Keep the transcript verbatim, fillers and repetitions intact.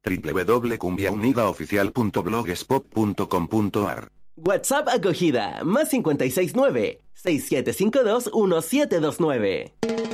doble u doble u doble u punto cumbia unida oficial punto blogspot punto com punto a r. WhatsApp acogida, más cincuenta y seis nueve, seis siete cinco dos, uno siete dos nueve.